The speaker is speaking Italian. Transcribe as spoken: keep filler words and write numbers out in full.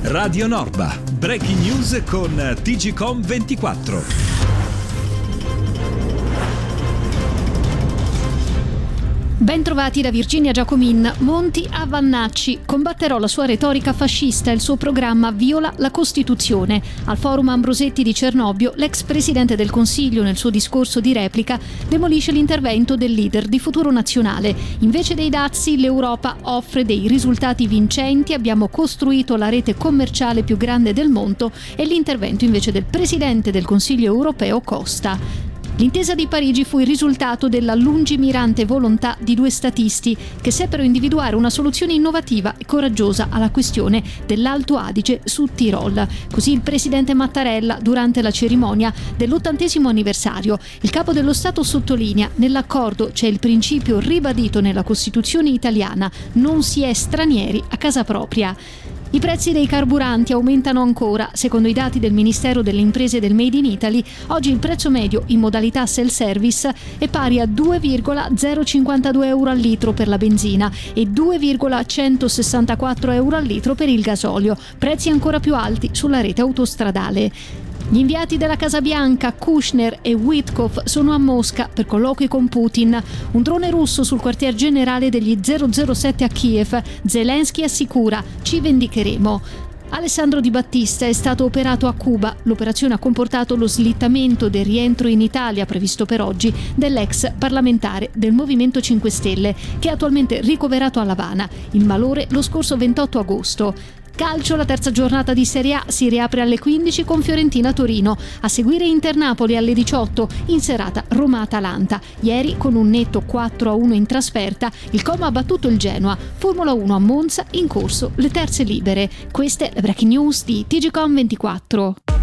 Radio Norba. Breaking news con T G Com ventiquattro. Ben trovati da Virginia Giacomin. Monti a Vannacci. Combatterò la sua retorica fascista e il suo programma viola la Costituzione. Al forum Ambrosetti di Cernobbio, l'ex presidente del Consiglio nel suo discorso di replica demolisce l'intervento del leader di Futuro Nazionale. Invece dei dazi, l'Europa offre dei risultati vincenti, abbiamo costruito la rete commerciale più grande del mondo, e l'intervento invece del presidente del Consiglio europeo Costa. L'intesa di Parigi fu il risultato della lungimirante volontà di due statisti che seppero individuare una soluzione innovativa e coraggiosa alla questione dell'Alto Adige Sud Tirol. Così il presidente Mattarella durante la cerimonia dell'ottantesimo anniversario. Il capo dello Stato sottolinea: nell'accordo c'è il principio ribadito nella Costituzione italiana, non si è stranieri a casa propria. I prezzi dei carburanti aumentano ancora. Secondo i dati del Ministero delle Imprese del Made in Italy, oggi il prezzo medio in modalità self-service è pari a due virgola zero cinquantadue euro al litro per la benzina e due virgola centosessantaquattro euro al litro per il gasolio, prezzi ancora più alti sulla rete autostradale. Gli inviati della Casa Bianca, Kushner e Witkoff, sono a Mosca per colloqui con Putin. Un drone russo sul quartier generale degli zero zero sette a Kiev. Zelensky assicura: ci vendicheremo. Alessandro Di Battista è stato operato a Cuba. L'operazione ha comportato lo slittamento del rientro in Italia previsto per oggi dell'ex parlamentare del Movimento cinque Stelle, che è attualmente ricoverato a L'Avana. Il malore lo scorso ventotto agosto. Calcio, la terza giornata di Serie A si riapre alle quindici con Fiorentina-Torino. A seguire Inter-Napoli alle diciotto, in serata Roma-Atalanta. Ieri, con un netto quattro a uno in trasferta, il Como ha battuto il Genoa. Formula uno a Monza, in corso le terze libere. Queste le breaking news di T G Com ventiquattro.